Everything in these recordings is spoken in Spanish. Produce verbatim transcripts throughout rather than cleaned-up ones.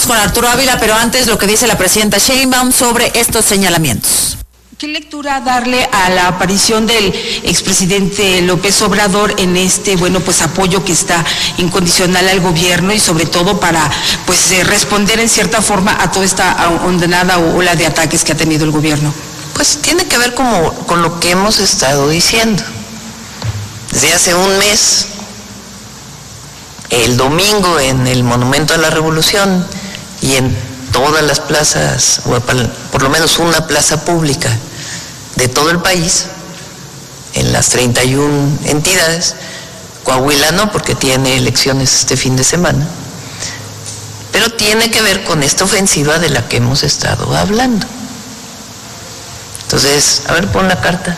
Vamos con Arturo Ávila, pero antes lo que dice la presidenta Sheinbaum sobre estos señalamientos. ¿Qué lectura darle a la aparición del expresidente López Obrador en este, bueno, pues apoyo que está incondicional al gobierno y sobre todo para, pues, eh, responder en cierta forma a toda esta ondenada ola de ataques que ha tenido el gobierno? Pues tiene que ver como, con lo que hemos estado diciendo. Desde hace un mes, el domingo en el Monumento a la Revolución y en todas las plazas, o por lo menos una plaza pública de todo el país, en las treinta y una entidades, Coahuila no, porque tiene elecciones este fin de semana, pero tiene que ver con esta ofensiva de la que hemos estado hablando. Entonces, a ver, pon la carta.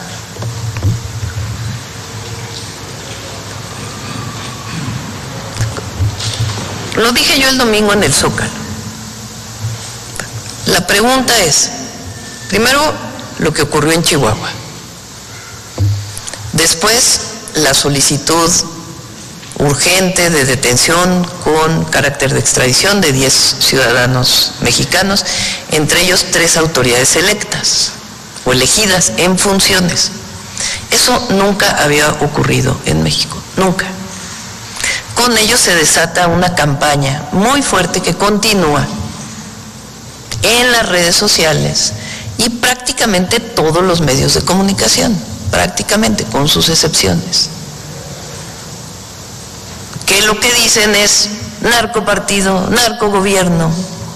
Lo dije yo el domingo en el Zócalo. La pregunta es, primero, lo que ocurrió en Chihuahua. Después, la solicitud urgente de detención con carácter de extradición de diez ciudadanos mexicanos, entre ellos tres autoridades electas o elegidas en funciones. Eso nunca había ocurrido en México, nunca. Con ello se desata una campaña muy fuerte que continúa en las redes sociales y prácticamente todos los medios de comunicación, prácticamente, con sus excepciones, que lo que dicen es narcopartido, narcogobierno,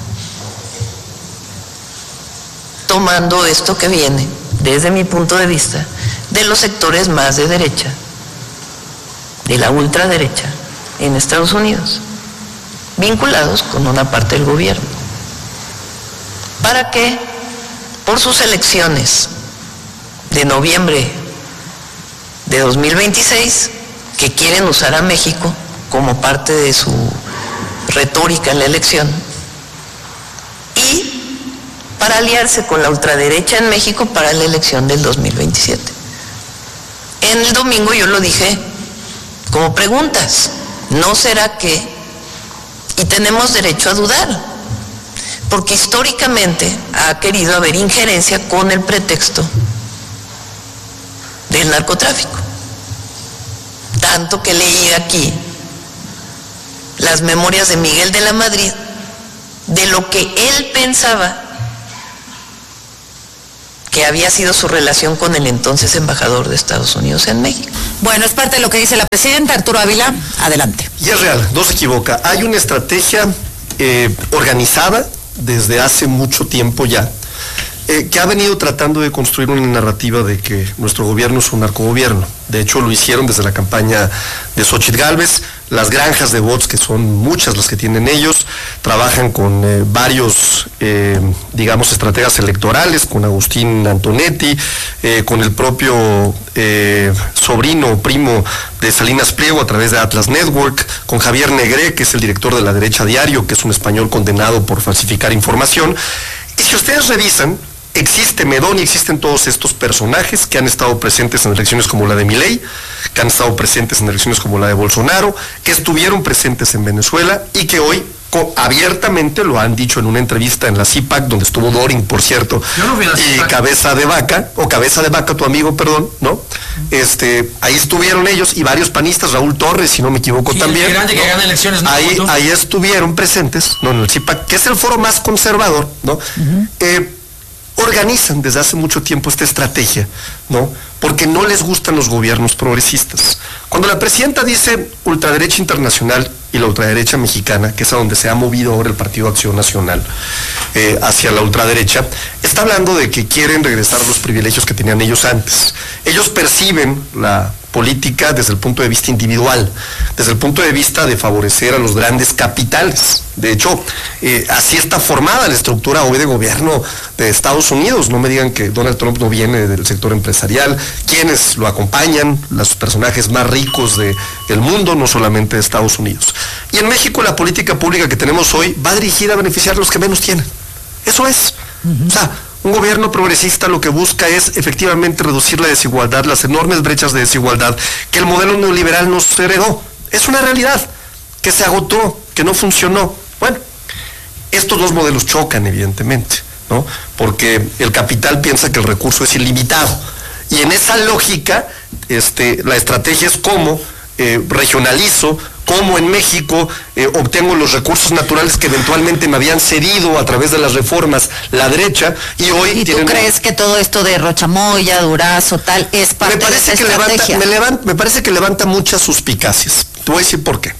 tomando esto que viene, desde mi punto de vista, de los sectores más de derecha, de la ultraderecha en Estados Unidos, vinculados con una parte del gobierno, para que por sus elecciones de noviembre de dos mil veintiséis, que quieren usar a México como parte de su retórica en la elección, y para aliarse con la ultraderecha en México para la elección del dos mil veintisiete. En el domingo yo lo dije como preguntas, ¿no será que? Y tenemos derecho a dudar, porque históricamente ha querido haber injerencia con el pretexto del narcotráfico. Tanto que leí aquí las memorias de Miguel de la Madrid, de lo que él pensaba que había sido su relación con el entonces embajador de Estados Unidos en México. Bueno, es parte de lo que dice la presidenta. Arturo Ávila, adelante. Y es real, no se equivoca. Hay una estrategia eh, organizada desde hace mucho tiempo ya, eh, que ha venido tratando de construir una narrativa de que nuestro gobierno es un narcogobierno. De hecho, lo hicieron desde la campaña de Xóchitl Gálvez. Las granjas de bots, que son muchas las que tienen ellos, trabajan con eh, varios, eh, digamos, estrategas electorales, con Agustín Antonetti, eh, con el propio eh, sobrino o primo de Salinas Pliego a través de Atlas Network, con Javier Negré, que es el director de La Derecha Diario, que es un español condenado por falsificar información. Y si ustedes revisan, existe Medón y existen todos estos personajes que han estado presentes en elecciones como la de Milei, que han estado presentes en elecciones como la de Bolsonaro, que estuvieron presentes en Venezuela y que hoy abiertamente lo han dicho en una entrevista en la C I P A C, donde estuvo Doring, por cierto, no y Cabeza de Vaca, o Cabeza de Vaca, tu amigo, perdón, ¿no? Este, ahí estuvieron ellos y varios panistas, Raúl Torres, si no me equivoco, sí, también. Grande ¿no? que gana elecciones, ¿no? Ahí, ahí estuvieron presentes, ¿no? En el C I P A C, que es el foro más conservador, ¿no? Uh-huh. eh, organizan desde hace mucho tiempo esta estrategia, ¿no? Porque no les gustan los gobiernos progresistas. Cuando la presidenta dice ultraderecha internacional y la ultraderecha mexicana, que es a donde se ha movido ahora el Partido Acción Nacional, eh, hacia la ultraderecha, está hablando de que quieren regresar los privilegios que tenían ellos antes. Ellos perciben la política desde el punto de vista individual, desde el punto de vista de favorecer a los grandes capitales. De hecho, eh, así está formada la estructura hoy de gobierno de Estados Unidos. No me digan que Donald Trump no viene del sector empresarial. Quienes lo acompañan, los personajes más ricos de, del mundo, no solamente de Estados Unidos. Y en México la política pública que tenemos hoy va dirigida a beneficiar a los que menos tienen. Eso es. Uh-huh. O sea, un gobierno progresista lo que busca es efectivamente reducir la desigualdad, las enormes brechas de desigualdad que el modelo neoliberal nos heredó. Es una realidad que se agotó, que no funcionó. Bueno, Estos dos modelos chocan, evidentemente, ¿no? Porque el capital piensa que el recurso es ilimitado. Y en esa lógica, este, la estrategia es cómo eh, regionalizo, cómo en México eh, obtengo los recursos naturales que eventualmente me habían cedido a través de las reformas la derecha, y hoy... ¿Y tú tienen... crees que todo esto de Rochamoya, Durazo, tal, es parte me parece de esa que estrategia? Levanta, me, levanta, me parece que levanta muchas suspicacias. Te voy a decir por qué.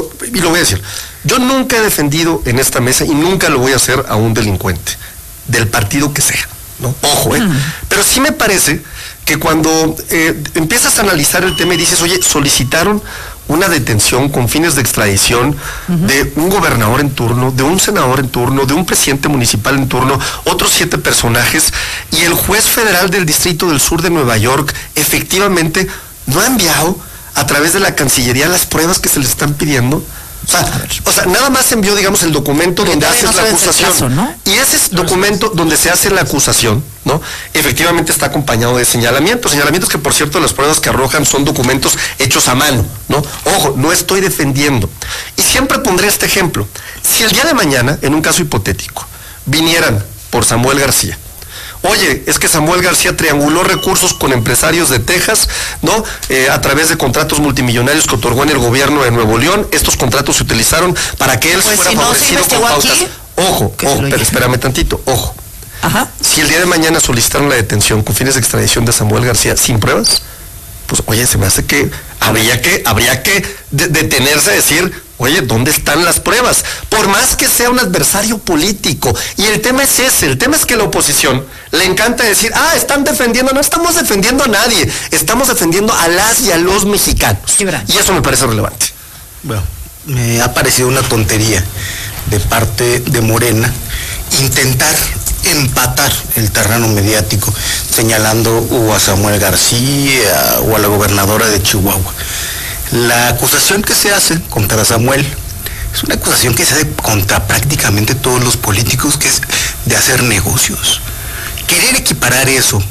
Y lo voy a decir. Yo nunca he defendido en esta mesa, y nunca lo voy a hacer, a un delincuente, del partido que sea, ¿no? Ojo, ¿eh? Mm. Pero sí me parece que cuando eh, empiezas a analizar el tema y dices, oye, solicitaron una detención con fines de extradición uh-huh. de un gobernador en turno, de un senador en turno, de un presidente municipal en turno, otros siete personajes, y el juez federal del Distrito del Sur de Nueva York efectivamente no ha enviado a través de la Cancillería las pruebas que se le están pidiendo. O sea, o sea, nada más envió, digamos, el documento donde haces no la acusación. Caso, ¿no? Y ese documento donde se hace la acusación, ¿no? Efectivamente está acompañado de señalamientos. Señalamientos que, por cierto, las pruebas que arrojan son documentos hechos a mano, ¿no? Ojo, no estoy defendiendo. Y siempre pondré este ejemplo. Si el día de mañana, en un caso hipotético, vinieran por Samuel García, oye, es que Samuel García trianguló recursos con empresarios de Texas, ¿no? Eh, a través de contratos multimillonarios que otorgó en el gobierno de Nuevo León. Estos contratos se utilizaron para que él pues fuera si no favorecido se con pautas. Aquí, ojo, ojo, pero espérame tantito, ojo. Ajá. Si el día de mañana solicitaron la detención con fines de extradición de Samuel García sin pruebas, pues oye, se me hace que habría que, habría que de- detenerse a decir, oye, ¿dónde están las pruebas? Por más que sea un adversario político. Y el tema es ese, el tema es que la oposición le encanta decir, ah, están defendiendo, no estamos defendiendo a nadie, estamos defendiendo a las y a los mexicanos. Gibran. Y eso me parece relevante. Bueno, me ha parecido una tontería de parte de Morena intentar empatar el terreno mediático señalando o a Samuel García o a la gobernadora de Chihuahua. La acusación que se hace contra Samuel es una acusación que se hace contra prácticamente todos los políticos, que es de hacer negocios. Querer equiparar eso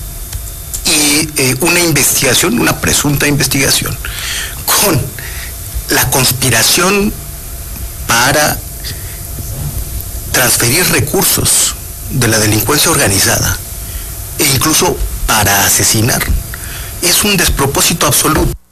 y eh, una investigación, una presunta investigación, con la conspiración para transferir recursos de la delincuencia organizada e incluso para asesinar, es un despropósito absoluto.